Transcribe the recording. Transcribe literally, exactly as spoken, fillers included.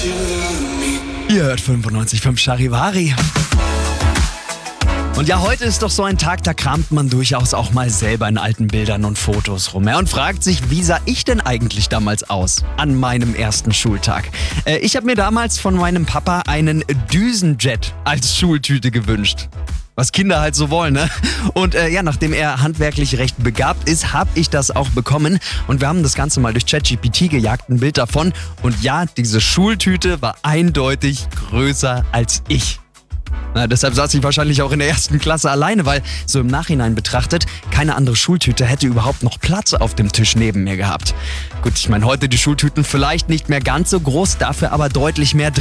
Ihr hört fünfundneunzig Komma fünf Charivari. Und ja, heute ist doch so ein Tag, da kramt man durchaus auch mal selber in alten Bildern und Fotos rum. Ja, und fragt sich, wie sah ich denn eigentlich damals aus an meinem ersten Schultag? Äh, ich habe mir damals von meinem Papa einen Düsenjet als Schultüte gewünscht. Was Kinder halt so wollen, ne? Und äh, ja, nachdem er handwerklich recht begabt ist, habe ich das auch bekommen. Und wir haben das Ganze mal durch ChatGPT gejagt, ein Bild davon. Und ja, diese Schultüte war eindeutig größer als ich. Na, deshalb saß ich wahrscheinlich auch in der ersten Klasse alleine, weil so im Nachhinein betrachtet, keine andere Schultüte hätte überhaupt noch Platz auf dem Tisch neben mir gehabt. Gut, ich meine, heute die Schultüten vielleicht nicht mehr ganz so groß, dafür aber deutlich mehr drin.